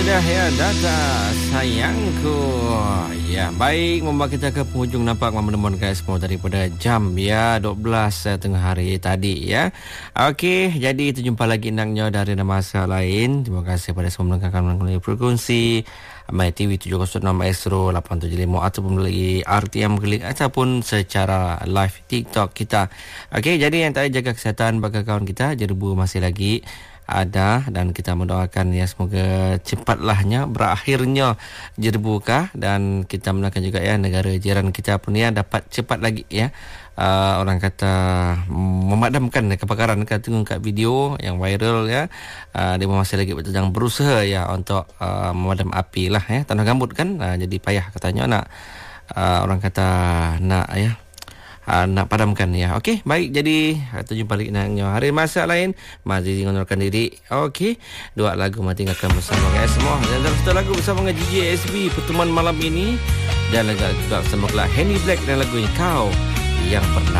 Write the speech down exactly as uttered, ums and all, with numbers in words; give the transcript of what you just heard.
sudah ya, data sayangku. Ya, baik, membawa kita ke penghujung nampak menemukan guys semua daripada jam ya dua belas uh, tengah hari tadi ya. Okey, jadi kita jumpa lagi nangnya dari masa lain. Terima kasih pada semua mendengarkan melalui frekuensi My T V tujuh kosong enam Astro lapan tujuh lima ataupun melalui R T M Klik ataupun secara live TikTok kita. Okey, jadi yang tak jaga kesihatan bagi kawan kita, Jerbu masih lagi ada dan kita mendoakan ya semoga cepatlahnya berakhirnya jerbukah dan kita mendoakan juga ya negara jiran kita pun ya dapat cepat lagi ya uh, orang kata memadamkan kebakaran. Kita tengok kat video yang viral ya, uh, dia masih lagi sedang berusaha ya untuk uh, memadam api lah ya, tanah gambut kan, uh, jadi payah katanya nak uh, orang kata nak ya Uh, nak padamkan ya. Okey, baik, jadi kita jumpa lagi dengan hari masa lain. Masih mengundurkan diri. Okey, dua lagu mati tinggalkan bersama guys semua. Dan satu lagu bersama dengan G J S B pertemuan malam ini, dan lagu juga bersama Henny Black dan lagunya Kau Yang Pernah.